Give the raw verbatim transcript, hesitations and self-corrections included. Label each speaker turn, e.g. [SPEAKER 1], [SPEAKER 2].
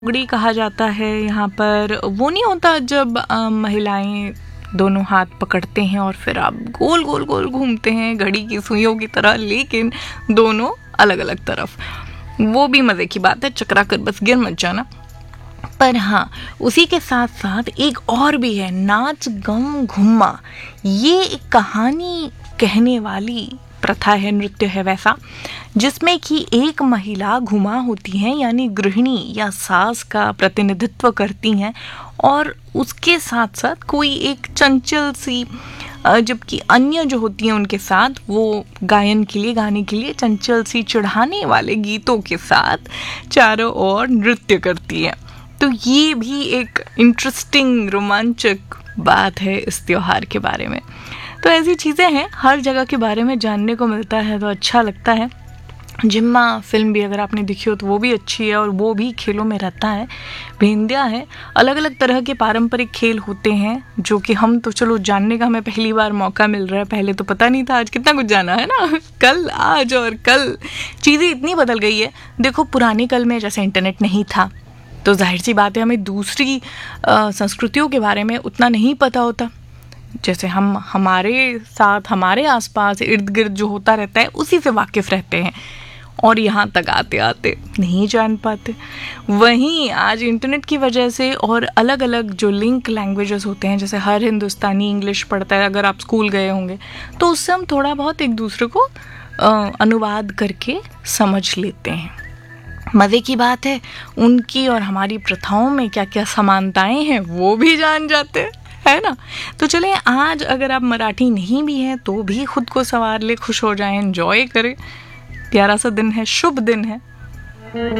[SPEAKER 1] घुगड़ी कहा जाता है यहाँ पर। वो नहीं होता जब अ, महिलाएं दोनों हाथ पकड़ते हैं और फिर आप गोल गोल गोल घूमते हैं घड़ी की सुइयों की तरह, लेकिन दोनों अलग अलग तरफ। वो भी मज़े की बात है, चकरा कर बस गिर मत जाना। पर हाँ, उसी के साथ साथ एक और भी है, नाच गम घुम्मा। ये एक कहानी कहने वाली प्रथा है, नृत्य है वैसा, जिसमें कि एक महिला घुमा होती हैं, यानी गृहिणी या सास का प्रतिनिधित्व करती हैं, और उसके साथ साथ कोई एक चंचल सी, जबकि अन्य जो होती हैं उनके साथ वो गायन के लिए, गाने के लिए चंचल सी चिढ़ाने वाले गीतों के साथ चारों ओर नृत्य करती है। तो ये भी एक इंटरेस्टिंग रोमांचक बात है इस त्योहार के बारे में। तो ऐसी चीज़ें हैं, हर जगह के बारे में जानने को मिलता है तो अच्छा लगता है। जिम्मा फिल्म भी अगर आपने देखी हो तो वो भी अच्छी है, और वो भी खेलों में रहता है, भेंदिया है। अलग अलग तरह के पारंपरिक खेल होते हैं जो कि हम तो चलो जानने का हमें पहली बार मौका मिल रहा है, पहले तो पता नहीं था। आज कितना कुछ जाना है ना, कल आज और कल चीज़ें इतनी बदल गई है। देखो पुराने कल में जैसे इंटरनेट नहीं था तो जाहिर सी बात है हमें दूसरी आ, संस्कृतियों के बारे में उतना नहीं पता होता। जैसे हम हमारे साथ, हमारे आसपास इर्द गिर्द जो होता रहता है उसी से वाकिफ़ रहते हैं, और यहाँ तक आते आते नहीं जान पाते। वहीं आज इंटरनेट की वजह से और अलग अलग जो लिंक लैंग्वेजेस होते हैं, जैसे हर हिंदुस्तानी इंग्लिश पढ़ता है, अगर आप स्कूल गए होंगे तो उससे हम थोड़ा बहुत एक दूसरे को आ, अनुवाद करके समझ लेते हैं। मज़े की बात है, उनकी और हमारी प्रथाओं में क्या क्या समानताएं हैं वो भी जान जाते हैं, है ना। तो चलें, आज अगर आप मराठी नहीं भी हैं तो भी खुद को संवार ले, खुश हो जाएं, एंजॉय करें। प्यारा सा दिन है, शुभ दिन है।